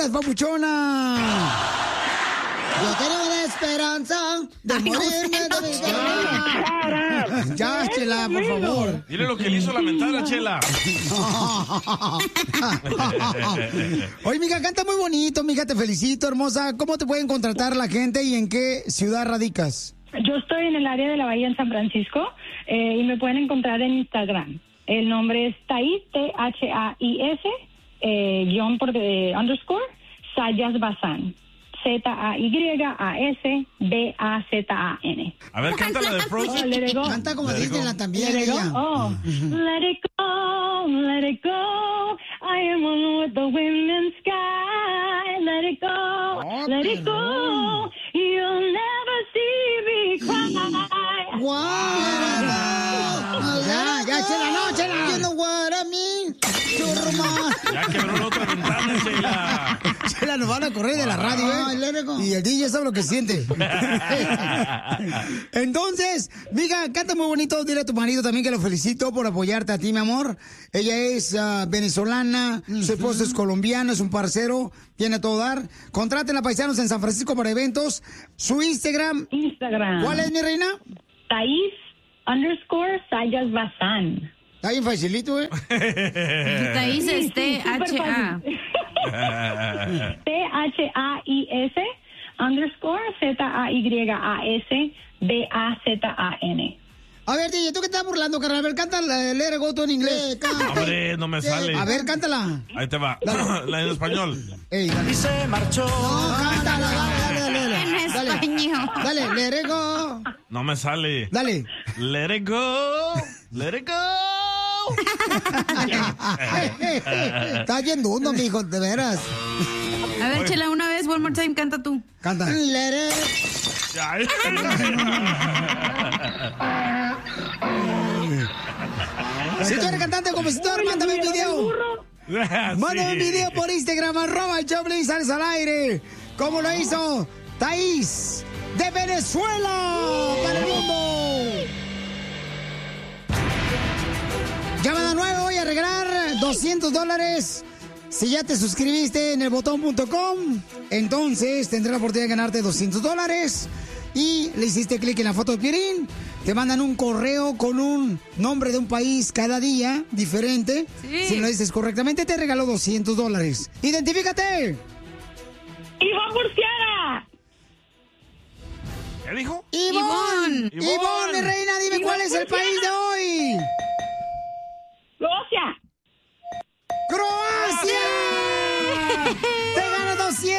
gritas, papuchona? Yo tengo la esperanza de morirme de mi cara. Ya, Chela, por favor. Dile lo que le hizo lamentar a Chela. Oye, mija, canta muy bonito, mija, te felicito, hermosa. ¿Cómo te pueden contratar la gente y en qué ciudad radicas? Yo estoy en el área de la Bahía en San Francisco y me pueden encontrar en Instagram. El nombre es Thais, Thais, guión por underscore, Sayas Bazán. ZAYASBAZAN. A ver, canta la de Frozen. Let it go. Canta como Disneyland también, Let it go. ella. Oh. Let it go, let it go. I am one with the wind and sky. Let it go, let it go. You'll never see me cry. ¡Wow! Ya, Chela, no, Chela. You know what I mean. Ya quebró la otra ventana, Chela. Chela, nos van a correr de la radio, ¿eh? Y el DJ sabe lo que siente. Entonces, mija, canta muy bonito. Dile a tu marido también que lo felicito por apoyarte a ti, mi amor. Ella es venezolana, su esposo es colombiano, es un parcero, tiene a todo dar. Contraten a paisanos en San Francisco para eventos. Su Instagram. ¿Cuál es, mi reina? Thais _Sayas Bazán. Está bien facilito, ¿eh? Thais es THA. THAIS _ZAYASBAZAN. A ver, DJ, ¿tú qué estás burlando, carnal? A ver, canta Let It Go tú en inglés. Hombre, no me sale. A ver, cántala. Ahí te va. La en español. Ey, dale. Y se marchó. No, cántala, dale. En español. Dale, Let It Go. No me sale. Dale. Let it go. Let it go. Estás bien dundo, mijo, de veras. A ver, Chela, una vez, one more time, canta tú. Canta. Let it. Si tú eres cantante o compositor, mándame un video. Mándame un video por Instagram, @Choplin, sales al aire. ¿Cómo lo hizo Thais de Venezuela para el mundo? Llamada 9, voy a regalar $200. Si ya te suscribiste en elbotón.com, entonces tendrás la oportunidad de ganarte $200. Y le hiciste clic en la foto de Piolín, te mandan un correo con un nombre de un país cada día diferente. Sí. Si lo dices correctamente, te regaló $200. ¡Identifícate! ¡Ivonne Murciana! ¿Qué dijo? ¡Ivonne! Ivonne. ¡Ivonne, reina, dime Ivonne cuál es el país de hoy! ¡Croacia! ¡Croacia! ¡Te ganas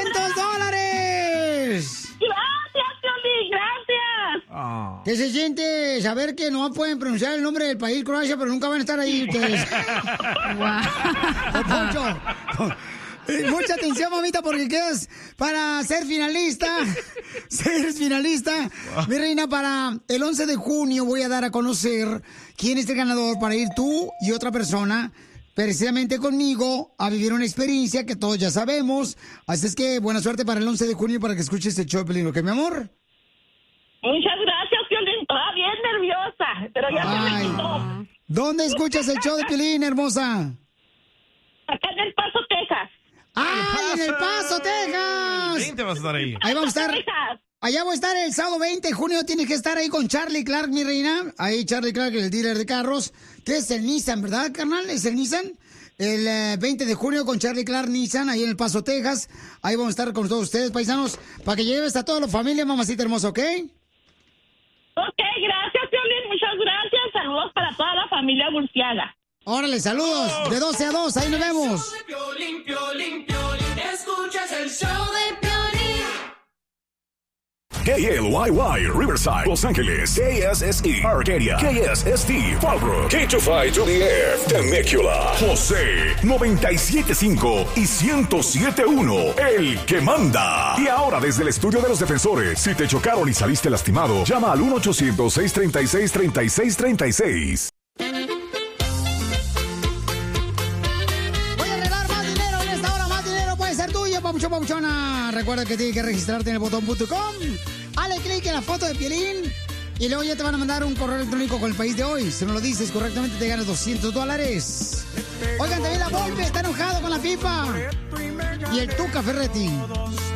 $200! ¡Gracias, Piolín! ¡Gracias! ¿Qué se siente saber que no pueden pronunciar el nombre del país, Croacia, pero nunca van a estar ahí ustedes? Poncho. Mucha atención, mamita, porque quedas para ser finalista. Ser finalista. Mi reina, para el 11 de junio voy a dar a conocer quién es el ganador para ir tú y otra persona precisamente conmigo a vivir una experiencia que todos ya sabemos. Así es que buena suerte para el 11 de junio para que escuches este show, Pelín, ¿ok, mi amor? Muchas gracias, Piolín. Estaba bien nerviosa, pero ya se me quitó. ¿Dónde escuchas el show de Pelín, hermosa? Acá en El Paso, Texas. ¡Ah, en El Paso, Texas! 20 vas a estar ahí. Ahí vamos a estar. Texas. Allá voy a estar el sábado 20 de junio. Tienes que estar ahí con Charlie Clark, mi reina. Ahí Charlie Clark, el dealer de carros, que es el Nissan, ¿verdad, carnal? ¿Es el Nissan? El 20 de junio con Charlie Clark Nissan, ahí en El Paso, Texas. Ahí vamos a estar con todos ustedes, paisanos, para que lleves a toda la familia, mamacita hermosa, ¿ok? Ok, gracias, Piolín. Muchas gracias. Saludos para toda la familia Murciana. Órale, saludos. De 12 a 2, ahí nos vemos. Piolín, Piolín, Piolín. Escuchas el show de Piolín. KLYY, Riverside, Los Ángeles, KSSE, Arcadia, KSST, Fallbrook, K25 to the Air, Temecula, José, 97.5 y 107.1, el que manda. Y ahora desde el estudio de los defensores, si te chocaron y saliste lastimado, llama al 1-800-636-3636. Papuchona, recuerda que tienes que registrarte en elbotón.com. Dale clic en la foto de Piolín y luego ya te van a mandar un correo electrónico con el país de hoy. Si no lo dices correctamente, te ganas $200. Oigan, también la Volpe está enojado con la pipa. y el Tuca Ferretti.